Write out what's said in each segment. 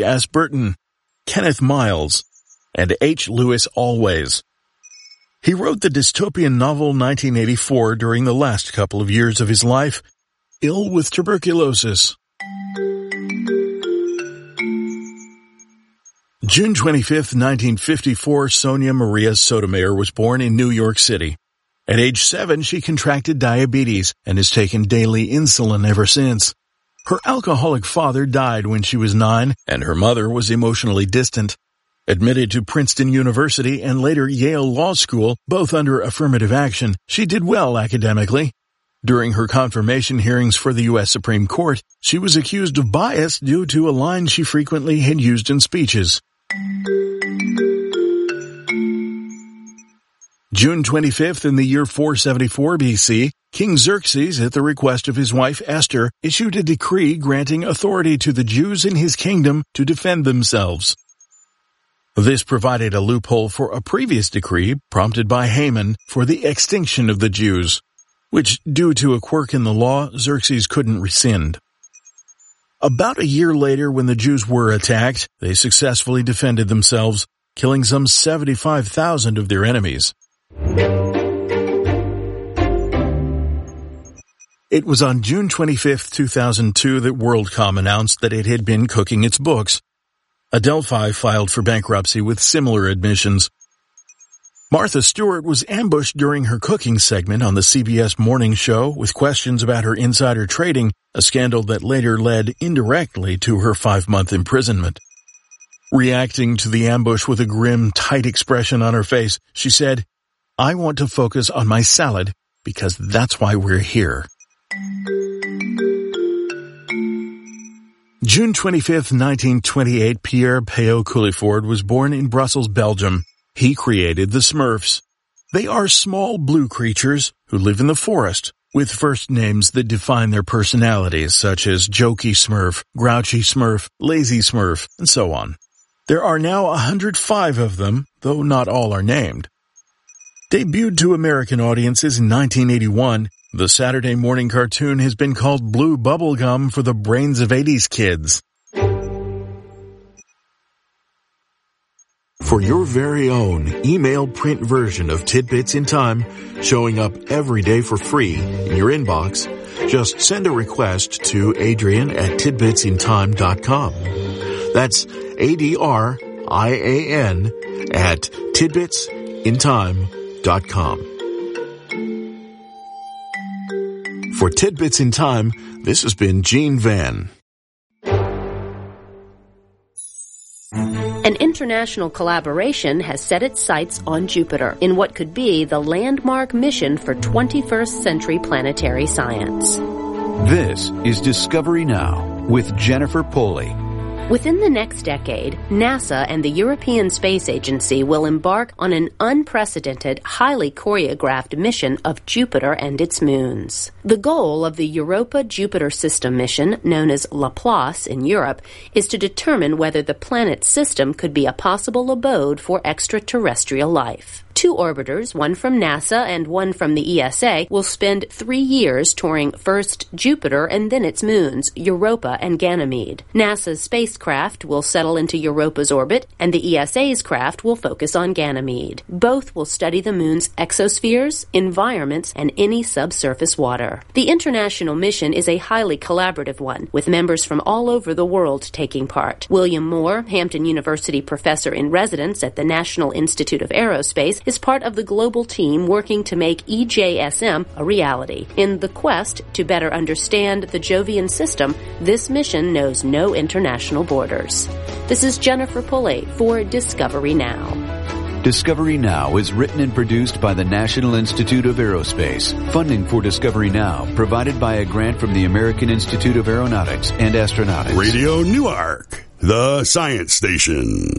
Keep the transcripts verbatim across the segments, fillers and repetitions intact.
S. Burton, Kenneth Miles, and H. Lewis Always. He wrote the dystopian novel nineteen eighty-four during the last couple of years of his life, ill with tuberculosis. June twenty-fifth, nineteen fifty-four, Sonia Maria Sotomayor was born in New York City. At age seven, she contracted diabetes and has taken daily insulin ever since. Her alcoholic father died when she was nine, and her mother was emotionally distant. Admitted to Princeton University and later Yale Law School, both under affirmative action, she did well academically. During her confirmation hearings for the U S Supreme Court, she was accused of bias due to a line she frequently had used in speeches. June twenty-fifth, in the year four seventy-four B C, King Xerxes, at the request of his wife Esther, issued a decree granting authority to the Jews in his kingdom to defend themselves. This provided a loophole for a previous decree, prompted by Haman, for the extinction of the Jews, which, due to a quirk in the law, Xerxes couldn't rescind. About a year later, when the Jews were attacked, they successfully defended themselves, killing some seventy-five thousand of their enemies. It was on June twenty-fifth, two thousand two that WorldCom announced that it had been cooking its books. Adelphi filed for bankruptcy with similar admissions. Martha Stewart was ambushed during her cooking segment on the C B S Morning Show with questions about her insider trading, a scandal that later led indirectly to her five-month imprisonment. Reacting to the ambush with a grim, tight expression on her face, she said, "I want to focus on my salad because that's why we're here." June twenty-fifth, nineteen twenty-eight, Pierre Péot Culliford was born in Brussels, Belgium. He created the Smurfs. They are small blue creatures who live in the forest, with first names that define their personalities, such as Jokey Smurf, Grouchy Smurf, Lazy Smurf, and so on. There are now one hundred five of them, though not all are named. Debuted to American audiences in nineteen eighty-one, the Saturday morning cartoon has been called Blue Bubblegum for the brains of eighties kids. For your very own email print version of Tidbits in Time, showing up every day for free in your inbox, just send a request to Adrian at tidbits in time dot com. That's A D R I A N at tidbits in time dot com. For Tidbits in Time, this has been Gene Van. An international collaboration has set its sights on Jupiter in what could be the landmark mission for twenty-first century planetary science. This is Discovery Now with Jennifer Pulley. Within the next decade, NASA and the European Space Agency will embark on an unprecedented, highly choreographed mission of Jupiter and its moons. The goal of the Europa-Jupiter system mission, known as Laplace in Europe, is to determine whether the planet's system could be a possible abode for extraterrestrial life. Two orbiters, one from NASA and one from the E S A, will spend three years touring first Jupiter and then its moons, Europa and Ganymede. NASA's spacecraft will settle into Europa's orbit, and the E S A's craft will focus on Ganymede. Both will study the moon's exospheres, environments, and any subsurface water. The international mission is a highly collaborative one, with members from all over the world taking part. William Moore, Hampton University professor in residence at the National Institute of Aerospace, is part of the global team working to make E J S M a reality. In the quest to better understand the Jovian system, this mission knows no international borders. This is Jennifer Pulley for Discovery Now. Discovery Now is written and produced by the National Institute of Aerospace. Funding for Discovery Now provided by a grant from the American Institute of Aeronautics and Astronautics. Radio Newark, the science station.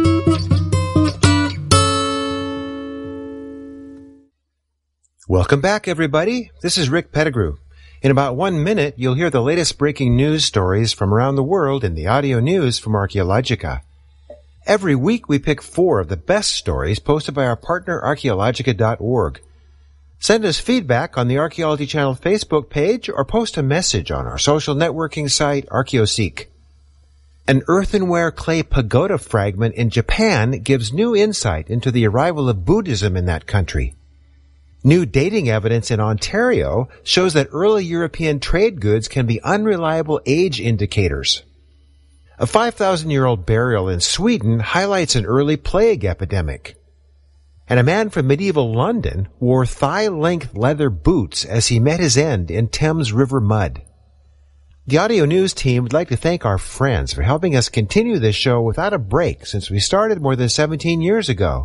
Welcome back, everybody. This is Rick Pettigrew. In about one minute, you'll hear the latest breaking news stories from around the world in the audio news from Archaeologica. Every week, we pick four of the best stories posted by our partner, archaeologica dot org. Send us feedback on the Archaeology Channel Facebook page or post a message on our social networking site, ArchaeoSeek. An earthenware clay pagoda fragment in Japan gives new insight into the arrival of Buddhism in that country. New dating evidence in Ontario shows that early European trade goods can be unreliable age indicators. A five thousand year old burial in Sweden highlights an early plague epidemic. And a man from medieval London wore thigh-length leather boots as he met his end in Thames River mud. The Audio News team would like to thank our friends for helping us continue this show without a break since we started more than seventeen years ago.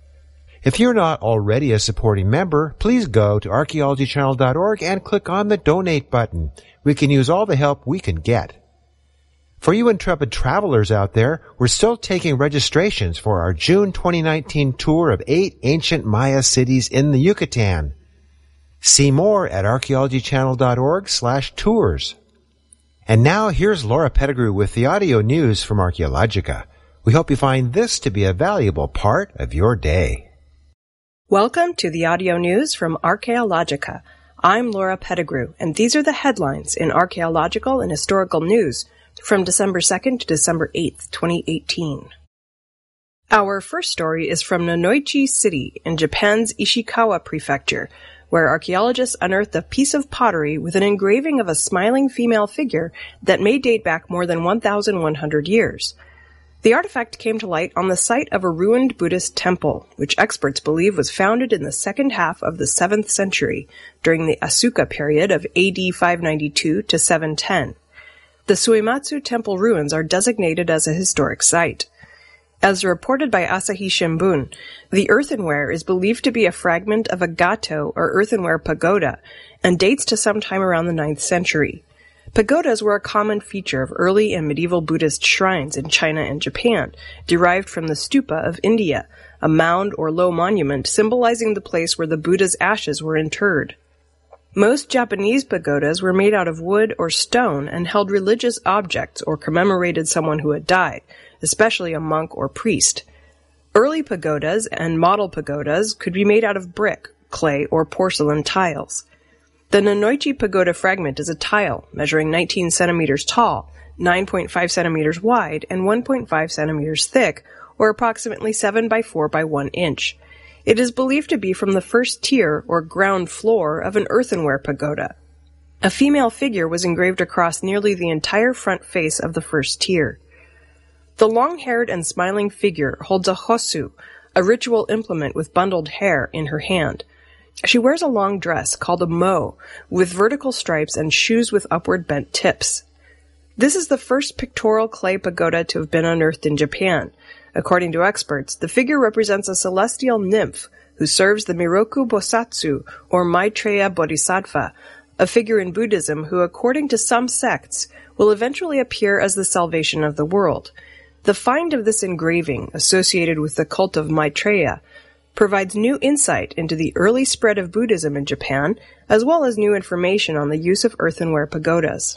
If you're not already a supporting member, please go to archaeology channel dot org and click on the donate button. We can use all the help we can get. For you intrepid travelers out there, we're still taking registrations for our June twenty nineteen tour of eight ancient Maya cities in the Yucatan. See more at archaeology channel dot org slash tours. And now here's Laura Pettigrew with the audio news from Archaeologica. We hope you find this to be a valuable part of your day. Welcome to the audio news from Archaeologica. I'm Laura Pettigrew, and these are the headlines in archaeological and historical news from December second to December eighth, twenty eighteen. Our first story is from Nanoichi City in Japan's Ishikawa Prefecture, where archaeologists unearthed a piece of pottery with an engraving of a smiling female figure that may date back more than one thousand one hundred years. The artifact came to light on the site of a ruined Buddhist temple, which experts believe was founded in the second half of the seventh century, during the Asuka period of A D five ninety-two to seven ten. The Suimatsu temple ruins are designated as a historic site. As reported by Asahi Shimbun, the earthenware is believed to be a fragment of a gato or earthenware pagoda and dates to sometime around the ninth century. Pagodas were a common feature of early and medieval Buddhist shrines in China and Japan, derived from the stupa of India, a mound or low monument symbolizing the place where the Buddha's ashes were interred. Most Japanese pagodas were made out of wood or stone and held religious objects or commemorated someone who had died, especially a monk or priest. Early pagodas and model pagodas could be made out of brick, clay, or porcelain tiles. The Nanoichi pagoda fragment is a tile measuring nineteen centimeters tall, nine point five centimeters wide, and one point five centimeters thick, or approximately seven by four by one inch. It is believed to be from the first tier or ground floor of an earthenware pagoda. A female figure was engraved across nearly the entire front face of the first tier. The long-haired and smiling figure holds a hosu, a ritual implement with bundled hair, in her hand. She wears a long dress called a mo, with vertical stripes and shoes with upward bent tips. This is the first pictorial clay pagoda to have been unearthed in Japan. According to experts, the figure represents a celestial nymph who serves the Miroku Bosatsu, or Maitreya Bodhisattva, a figure in Buddhism who, according to some sects, will eventually appear as the salvation of the world. The find of this engraving, associated with the cult of Maitreya, provides new insight into the early spread of Buddhism in Japan, as well as new information on the use of earthenware pagodas.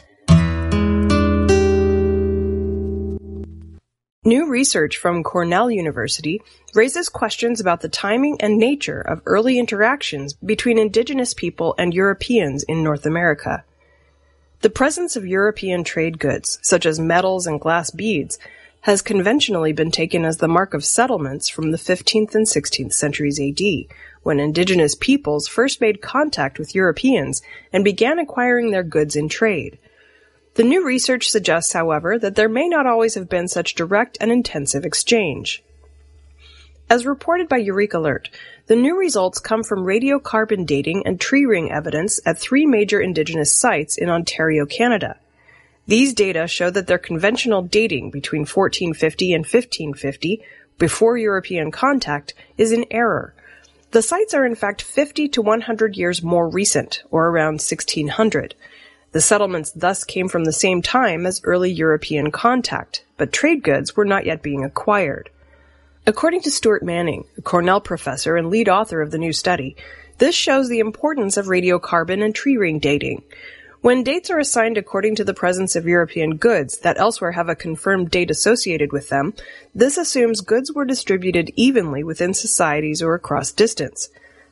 New research from Cornell University raises questions about the timing and nature of early interactions between indigenous people and Europeans in North America. The presence of European trade goods, such as metals and glass beads, has conventionally been taken as the mark of settlements from the fifteenth and sixteenth centuries A D, when indigenous peoples first made contact with Europeans and began acquiring their goods in trade. The new research suggests, however, that there may not always have been such direct and intensive exchange. As reported by Eureka Alert, the new results come from radiocarbon dating and tree ring evidence at three major indigenous sites in Ontario, Canada. These data show that their conventional dating between fourteen fifty and fifteen fifty, before European contact, is in error. The sites are in fact fifty to one hundred years more recent, or around sixteen hundred. The settlements thus came from the same time as early European contact, but trade goods were not yet being acquired. According to Stuart Manning, a Cornell professor and lead author of the new study, this shows the importance of radiocarbon and tree ring dating. When dates are assigned according to the presence of European goods that elsewhere have a confirmed date associated with them, this assumes goods were distributed evenly within societies or across distance.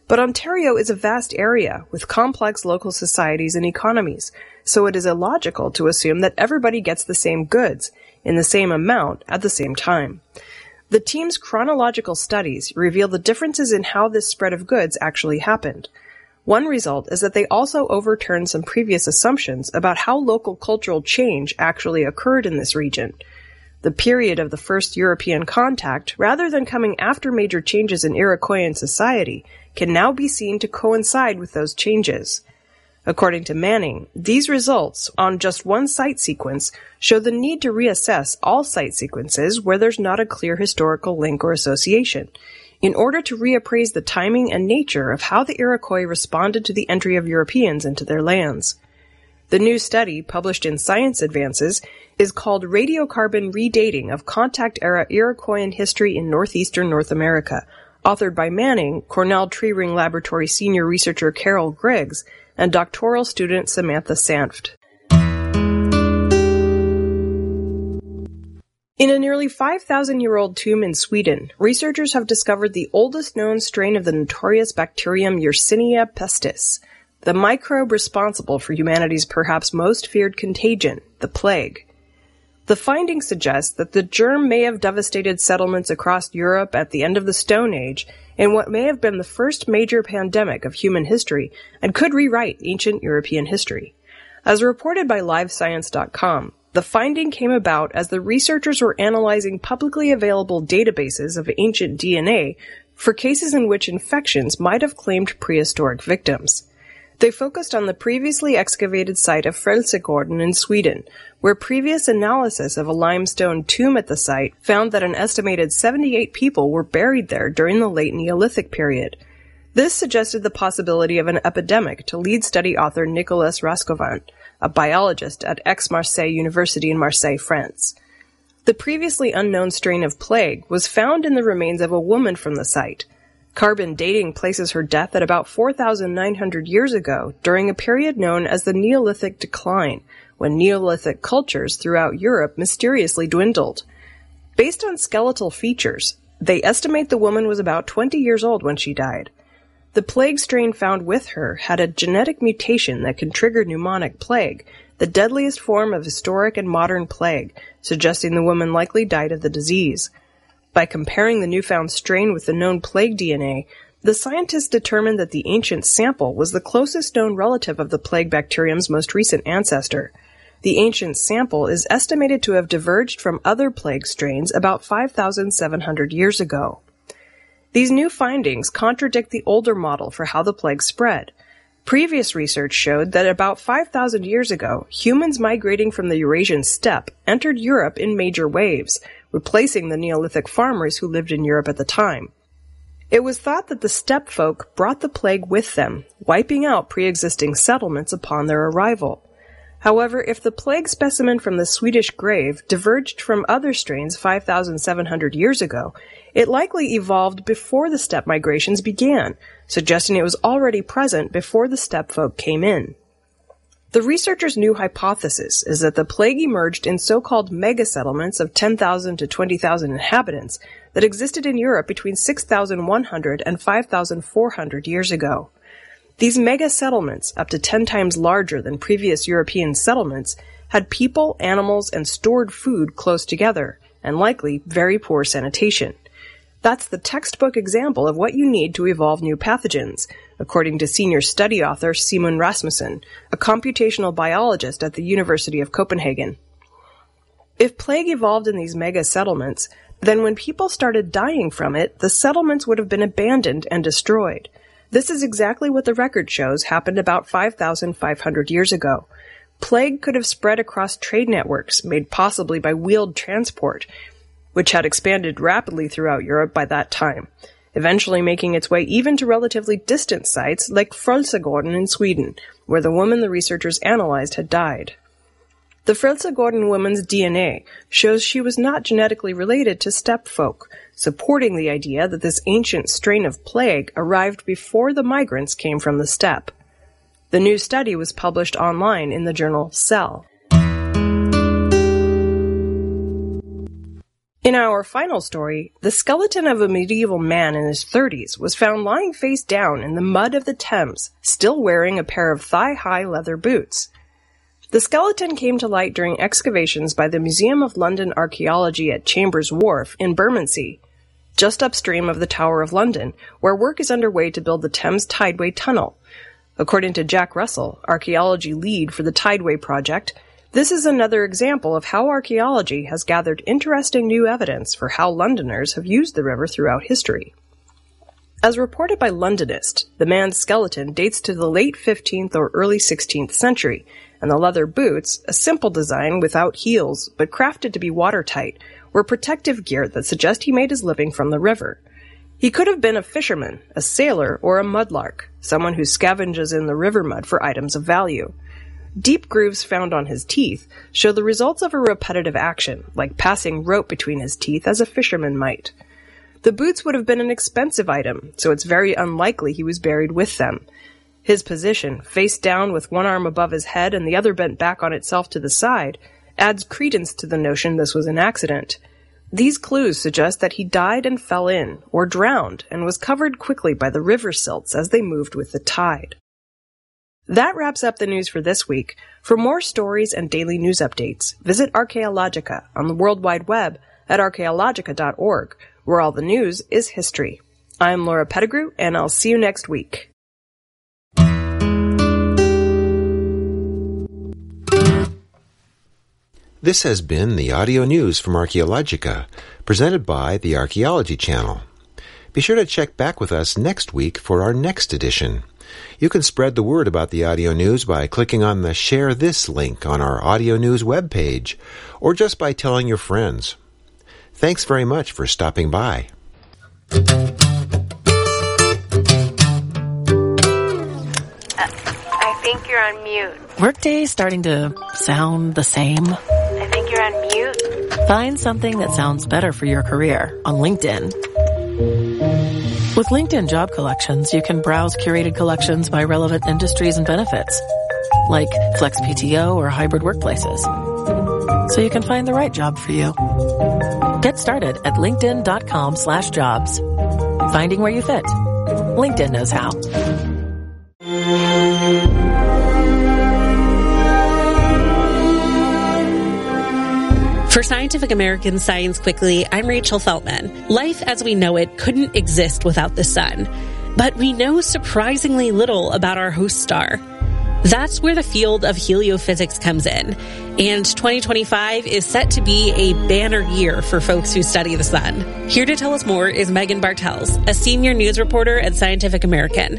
But Ontario is a vast area with complex local societies and economies, so it is illogical to assume that everybody gets the same goods in the same amount at the same time. The team's chronological studies reveal the differences in how this spread of goods actually happened. One result is that they also overturned some previous assumptions about how local cultural change actually occurred in this region. The period of the first European contact, rather than coming after major changes in Iroquoian society, can now be seen to coincide with those changes. According to Manning, these results, on just one site sequence, show the need to reassess all site sequences where there's not a clear historical link or association, in order to reappraise the timing and nature of how the Iroquois responded to the entry of Europeans into their lands. The new study, published in Science Advances, is called Radiocarbon Redating of Contact-Era Iroquoian History in Northeastern North America, authored by Manning, Cornell Tree Ring Laboratory senior researcher Carol Griggs, and doctoral student Samantha Sanft. In a nearly five thousand year old tomb in Sweden, researchers have discovered the oldest known strain of the notorious bacterium Yersinia pestis, the microbe responsible for humanity's perhaps most feared contagion, the plague. The findings suggest that the germ may have devastated settlements across Europe at the end of the Stone Age in what may have been the first major pandemic of human history and could rewrite ancient European history. As reported by live science dot com, the finding came about as the researchers were analyzing publicly available databases of ancient D N A for cases in which infections might have claimed prehistoric victims. They focused on the previously excavated site of Frelsegården in Sweden, where previous analysis of a limestone tomb at the site found that an estimated seventy-eight people were buried there during the late Neolithic period. This suggested the possibility of an epidemic to lead study author Nicolas Rascovant, a biologist at Aix-Marseille University in Marseille, France. The previously unknown strain of plague was found in the remains of a woman from the site. Carbon dating places her death at about four thousand nine hundred years ago, during a period known as the Neolithic Decline, when Neolithic cultures throughout Europe mysteriously dwindled. Based on skeletal features, they estimate the woman was about twenty years old when she died. The plague strain found with her had a genetic mutation that can trigger pneumonic plague, the deadliest form of historic and modern plague, suggesting the woman likely died of the disease. By comparing the newfound strain with the known plague D N A, the scientists determined that the ancient sample was the closest known relative of the plague bacterium's most recent ancestor. The ancient sample is estimated to have diverged from other plague strains about five thousand seven hundred years ago. These new findings contradict the older model for how the plague spread. Previous research showed that about five thousand years ago, humans migrating from the Eurasian steppe entered Europe in major waves, replacing the Neolithic farmers who lived in Europe at the time. It was thought that the steppe folk brought the plague with them, wiping out pre-existing settlements upon their arrival. However, if the plague specimen from the Swedish grave diverged from other strains five thousand seven hundred years ago, it likely evolved before the steppe migrations began, suggesting it was already present before the steppe folk came in. The researchers' new hypothesis is that the plague emerged in so-called mega-settlements of ten thousand to twenty thousand inhabitants that existed in Europe between six thousand one hundred and five thousand four hundred years ago. These mega-settlements, up to ten times larger than previous European settlements, had people, animals, and stored food close together, and likely very poor sanitation. That's the textbook example of what you need to evolve new pathogens, according to senior study author Simon Rasmussen, a computational biologist at the University of Copenhagen. If plague evolved in these mega-settlements, then when people started dying from it, the settlements would have been abandoned and destroyed. This is exactly what the record shows happened about five thousand five hundred years ago. Plague could have spread across trade networks made possibly by wheeled transport, which had expanded rapidly throughout Europe by that time, eventually making its way even to relatively distant sites like Frelsegården in Sweden, where the woman the researchers analyzed had died. The Frelsegården woman's D N A shows she was not genetically related to steppe folk, supporting the idea that this ancient strain of plague arrived before the migrants came from the steppe. The new study was published online in the journal Cell. In our final story, the skeleton of a medieval man in his thirties was found lying face down in the mud of the Thames, still wearing a pair of thigh-high leather boots. The skeleton came to light during excavations by the Museum of London Archaeology at Chambers Wharf in Bermondsey, just upstream of the Tower of London, where work is underway to build the Thames Tideway Tunnel. According to Jack Russell, archaeology lead for the Tideway project, this is another example of how archaeology has gathered interesting new evidence for how Londoners have used the river throughout history. As reported by Londonist, the man's skeleton dates to the late fifteenth or early sixteenth century, and the leather boots, a simple design without heels but crafted to be watertight, were protective gear that suggest he made his living from the river. He could have been a fisherman, a sailor, or a mudlark, someone who scavenges in the river mud for items of value. Deep grooves found on his teeth show the results of a repetitive action, like passing rope between his teeth as a fisherman might. The boots would have been an expensive item, so it's very unlikely he was buried with them. His position, face down with one arm above his head and the other bent back on itself to the side, adds credence to the notion this was an accident. These clues suggest that he died and fell in, or drowned, and was covered quickly by the river silts as they moved with the tide. That wraps up the news for this week. For more stories and daily news updates, visit Archaeologica on the World Wide Web at archaeologica dot org, where all the news is history. I'm Laura Pettigrew, and I'll see you next week. This has been the audio news from Archaeologica, presented by the Archaeology Channel. Be sure to check back with us next week for our next edition. You can spread the word about the audio news by clicking on the Share This link on our audio news webpage, or just by telling your friends. Thanks very much for stopping by. Uh, I think you're on mute. Workday's starting to sound the same. I think you're on mute. Find something that sounds better for your career on LinkedIn. With LinkedIn Job Collections, you can browse curated collections by relevant industries and benefits, like flex P T O or hybrid workplaces, so you can find the right job for you. Get started at linkedin.com slash jobs. Finding where you fit. LinkedIn knows how. For Scientific American Science Quickly, I'm Rachel Feltman. Life as we know it couldn't exist without the sun. But we know surprisingly little about our host star. That's where the field of heliophysics comes in. And twenty twenty-five is set to be a banner year for folks who study the sun. Here to tell us more is Megan Bartels, a senior news reporter at Scientific American.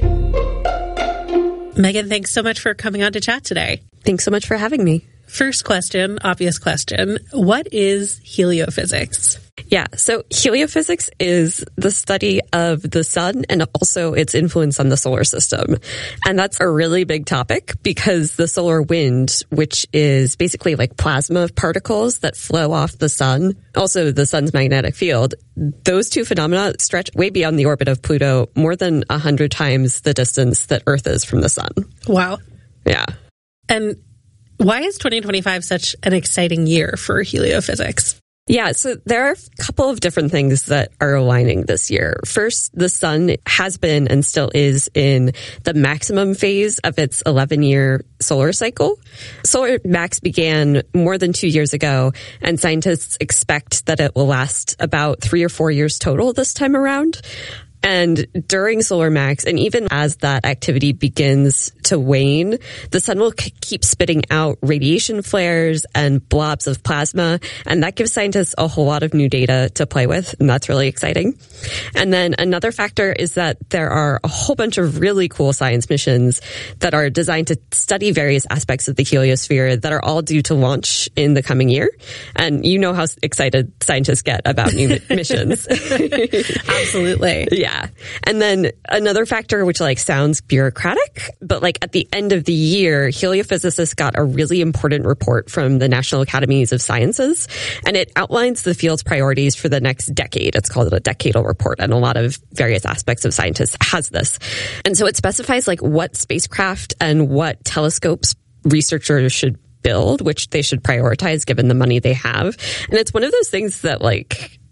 Megan, thanks so much for coming on to chat today. Thanks so much for having me. First question, obvious question. What is heliophysics? Yeah, so heliophysics is the study of the sun and also its influence on the solar system. And that's a really big topic because the solar wind, which is basically like plasma particles that flow off the sun, also the sun's magnetic field, those two phenomena stretch way beyond the orbit of Pluto, more than a hundred times the distance that Earth is from the sun. Wow. Yeah. And why is twenty twenty-five such an exciting year for heliophysics? Yeah, so there are a couple of different things that are aligning this year. First, the sun has been and still is in the maximum phase of its eleven-year solar cycle. Solar max began more than two years ago, and scientists expect that it will last about three or four years total this time around. And during solar max, and even as that activity begins to wane, the sun will c- keep spitting out radiation flares and blobs of plasma, and that gives scientists a whole lot of new data to play with, and that's really exciting. And then another factor is that there are a whole bunch of really cool science missions that are designed to study various aspects of the heliosphere that are all due to launch in the coming year. And you know how excited scientists get about new missions. Absolutely. Yeah. Yeah. And then another factor, which like sounds bureaucratic, but like at the end of the year, heliophysicists got a really important report from the National Academies of Sciences, and it outlines the field's priorities for the next decade. It's called a decadal report, and a lot of various aspects of scientists has this. And so it specifies like what spacecraft and what telescopes researchers should build, which they should prioritize given the money they have. And it's one of those things that like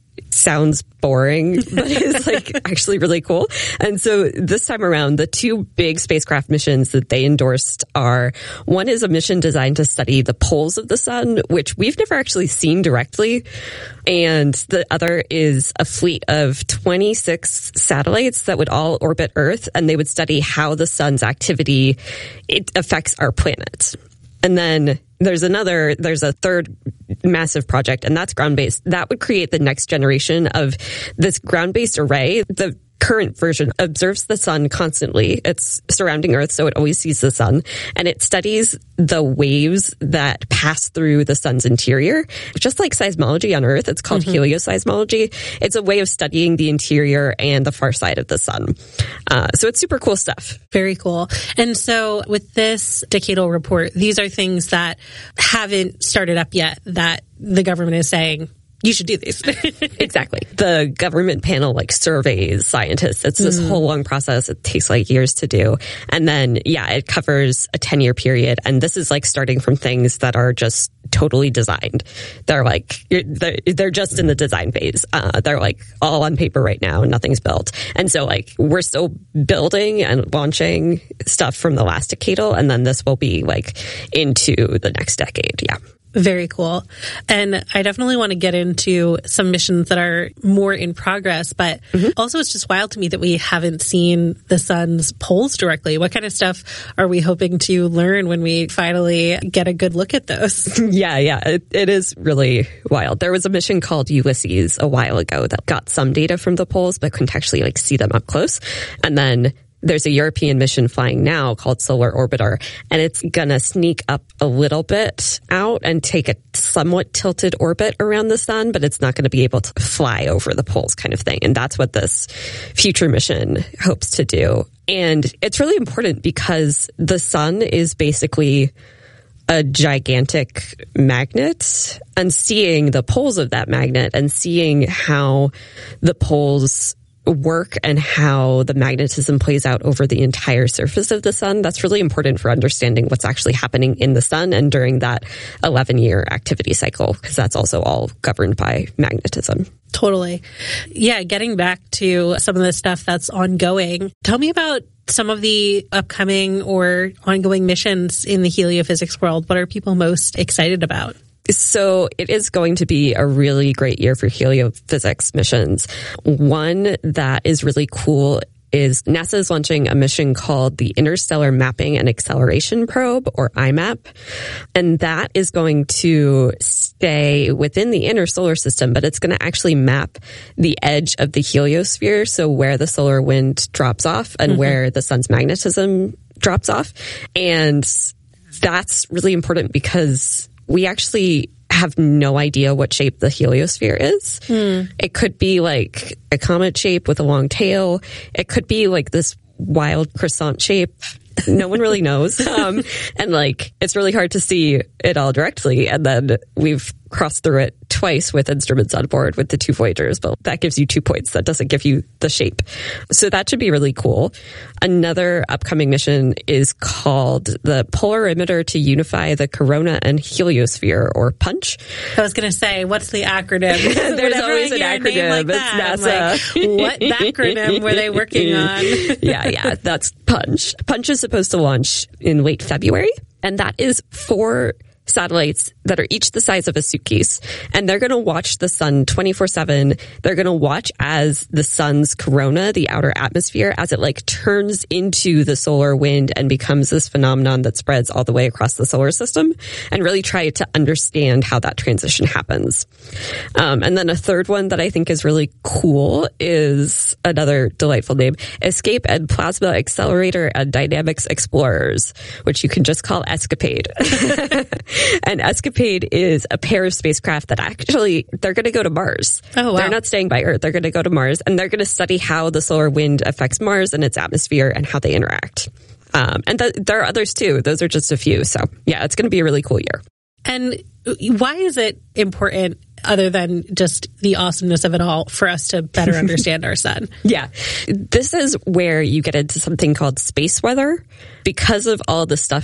sounds boring, but is like actually really cool. And so this time around, the two big spacecraft missions that they endorsed are, one is a mission designed to study the poles of the sun, which we've never actually seen directly. And the other is a fleet of twenty-six satellites that would all orbit Earth, and they would study how the sun's activity it affects our planet. And then there's another, there's a third massive project, and that's ground-based. That would create the next generation of this ground-based array. The current version observes the sun constantly. It's surrounding Earth, so it always sees the sun. And it studies the waves that pass through the sun's interior. Just like seismology on Earth, it's called mm-hmm. helioseismology. It's a way of studying the interior and the far side of the sun. Uh, so it's super cool stuff. Very cool. And so with this decadal report, these are things that haven't started up yet that the government is saying, you should do these. Exactly. The government panel like surveys scientists. It's this mm. whole long process. It takes like years to do. And then, yeah, it covers a ten year period. And this is like starting from things that are just totally designed. They're like, they're, they're just in the design phase. Uh, they're like all on paper right now. Nothing's built. And so like we're still building and launching stuff from the last decadal. And then this will be like into the next decade. Yeah. Very cool. And I definitely want to get into some missions that are more in progress, but mm-hmm. also it's just wild to me that we haven't seen the sun's poles directly. What kind of stuff are we hoping to learn when we finally get a good look at those? Yeah, yeah, it, it is really wild. There was a mission called Ulysses a while ago that got some data from the poles, but couldn't actually like see them up close. And then there's a European mission flying now called Solar Orbiter, and it's going to sneak up a little bit out and take a somewhat tilted orbit around the sun, but it's not going to be able to fly over the poles kind of thing. And that's what this future mission hopes to do. And it's really important because the sun is basically a gigantic magnet, and seeing the poles of that magnet and seeing how the poles work and how the magnetism plays out over the entire surface of the sun, that's really important for understanding what's actually happening in the sun and during that eleven year activity cycle, because that's also all governed by magnetism. Totally. Yeah, getting back to some of the stuff that's ongoing, tell me about some of the upcoming or ongoing missions in the heliophysics world. What are people most excited about? So it is going to be a really great year for heliophysics missions. One that is really cool is NASA is launching a mission called the Interstellar Mapping and Acceleration Probe, or I MAP. And that is going to stay within the inner solar system, but it's going to actually map the edge of the heliosphere, so where the solar wind drops off and mm-hmm. where the sun's magnetism drops off. And that's really important because we actually have no idea what shape the heliosphere is. Hmm. It could be like a comet shape with a long tail. It could be like this wild croissant shape. No one really knows. Um, and like, it's really hard to see it all directly. And then we've crossed through it twice with instruments on board with the two Voyagers, but that gives you two points. That doesn't give you the shape. So that should be really cool. Another upcoming mission is called the Polarimeter to Unify the Corona and Heliosphere, or PUNCH. I was going to say, what's the acronym? There's always an acronym. Like it's that, NASA. Like, what acronym were they working on? yeah, yeah, that's PUNCH. PUNCH is supposed to launch in late February, and that is four satellites that are each the size of a suitcase, and they're going to watch the sun twenty-four seven. They're going to watch as the sun's corona, the outer atmosphere, as it like turns into the solar wind and becomes this phenomenon that spreads all the way across the solar system, and really try to understand how that transition happens. Um, and then a third one that I think is really cool is another delightful name, Escape and Plasma Accelerator and Dynamics Explorers, which you can just call Escapade. And Escapade is a pair of spacecraft that actually, they're going to go to Mars. Oh, wow. They're not staying by Earth. They're going to go to Mars, and they're going to study how the solar wind affects Mars and its atmosphere and how they interact. Um, and th- there are others too. Those are just a few. So yeah, it's going to be a really cool year. And why is it important, other than just the awesomeness of it all, for us to better understand our sun? Yeah. This is where you get into something called space weather. Because of all the stuff that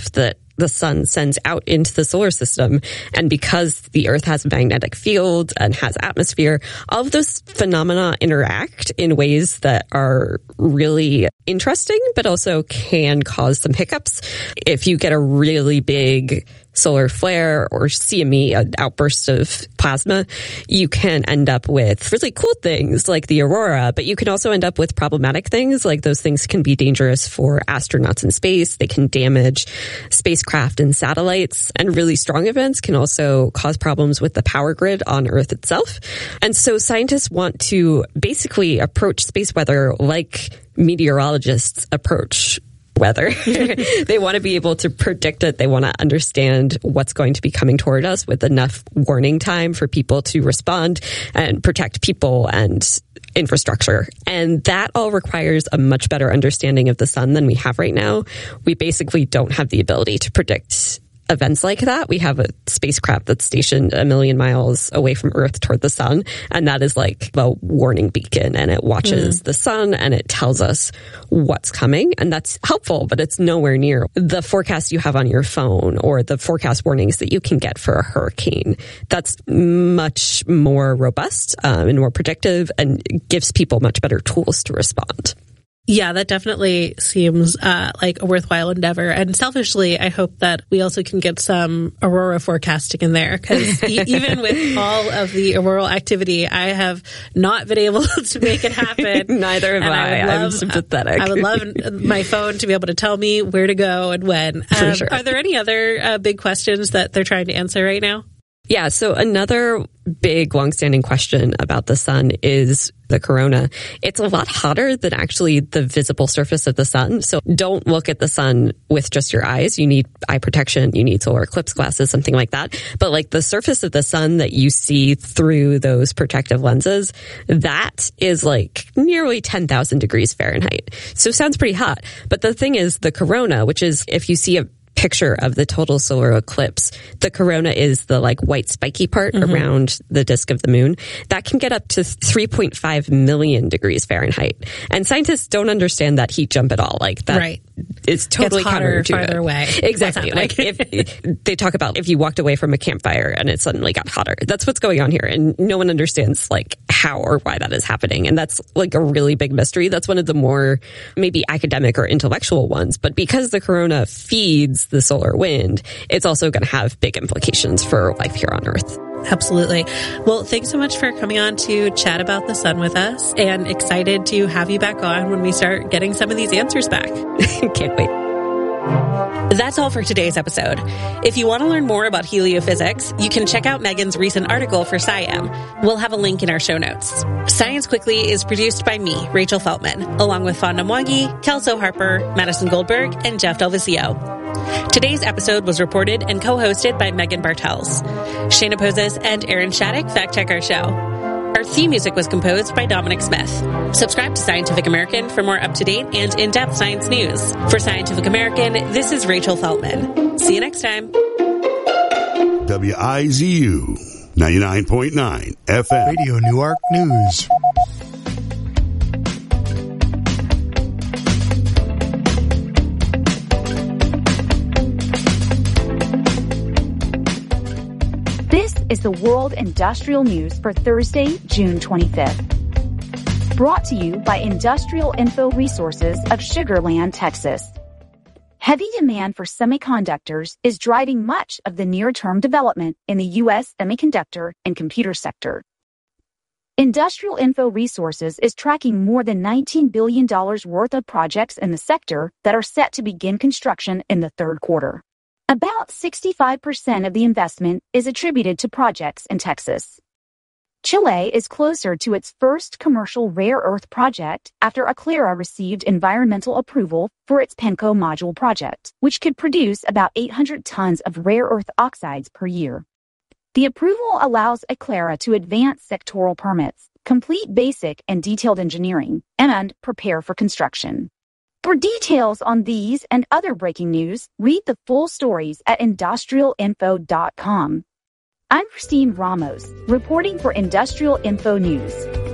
the sun sends out into the solar system. And because the Earth has a magnetic field and has atmosphere, all of those phenomena interact in ways that are really interesting, but also can cause some hiccups. If you get a really big solar flare or C M E, an outburst of plasma, you can end up with really cool things like the aurora, but you can also end up with problematic things. Like those things can be dangerous for astronauts in space. They can damage spacecraft and satellites, and really strong events can also cause problems with the power grid on Earth itself. And so scientists want to basically approach space weather like meteorologists approach weather. They want to be able to predict it. They want to understand what's going to be coming toward us with enough warning time for people to respond and protect people and infrastructure. And that all requires a much better understanding of the sun than we have right now. We basically don't have the ability to predict events like that. We have a spacecraft that's stationed a million miles away from Earth toward the sun, and that is like a warning beacon, and it watches mm. the sun and it tells us what's coming, and that's helpful, but it's nowhere near the forecast you have on your phone or the forecast warnings that you can get for a hurricane. That's much more robust um, and more predictive and gives people much better tools to respond. Yeah, that definitely seems uh, like a worthwhile endeavor. And selfishly, I hope that we also can get some aurora forecasting in there, because e- even with all of the auroral activity, I have not been able to make it happen. Neither have I. I love, I'm sympathetic. I would love my phone to be able to tell me where to go and when. For um, sure. Are there any other uh, big questions that they're trying to answer right now? Yeah, so another big longstanding question about the sun is the corona. It's a lot hotter than actually the visible surface of the sun. So don't look at the sun with just your eyes. You need eye protection. You need solar eclipse glasses, something like that. But like the surface of the sun that you see through those protective lenses, that is like nearly ten thousand degrees Fahrenheit. So it sounds pretty hot. But the thing is, the corona, which is if you see a picture of the total solar eclipse, the corona is the like white spiky part mm-hmm. around the disk of the moon. That can get up to three point five million degrees Fahrenheit. And scientists don't understand that heat jump at all. Like that right. It's totally hotter, counter to farther it. Away. Exactly. Like if they talk about if you walked away from a campfire and it suddenly got hotter, that's what's going on here. And no one understands like how or why that is happening. And that's like a really big mystery. That's one of the more maybe academic or intellectual ones. But because the corona feeds the solar wind, it's also going to have big implications for life here on Earth. Absolutely. Well, thanks so much for coming on to chat about the sun with us, and excited to have you back on when we start getting some of these answers back. Can't wait. That's all for today's episode. If you want to learn more about heliophysics, you can check out Megan's recent article for SciAm. We'll have a link in our show notes. Science Quickly is produced by me, Rachel Feltman, along with Fonda Mwangi, Kelso Harper, Madison Goldberg, and Jeff Delvisio. Today's episode was reported and co-hosted by Megan Bartels. Shayna Poses and Aaron Shattuck fact-check our show. Our theme music was composed by Dominic Smith. Subscribe to Scientific American for more up-to-date and in-depth science news. For Scientific American, this is Rachel Feltman. See you next time. W I Z U ninety-nine point nine F M. Radio Newark News. This is the World Industrial News for Thursday, June twenty-fifth. Brought to you by Industrial Info Resources of Sugar Land, Texas. Heavy demand for semiconductors is driving much of the near-term development in the U S semiconductor and computer sector. Industrial Info Resources is tracking more than nineteen billion dollars worth of projects in the sector that are set to begin construction in the third quarter. About sixty-five percent of the investment is attributed to projects in Texas. Chile is closer to its first commercial rare earth project after Aclara received environmental approval for its Penco module project, which could produce about eight hundred tons of rare earth oxides per year. The approval allows Aclara to advance sectoral permits, complete basic and detailed engineering, and prepare for construction. For details on these and other breaking news, read the full stories at industrial info dot com. I'm Christine Ramos, reporting for Industrial Info News.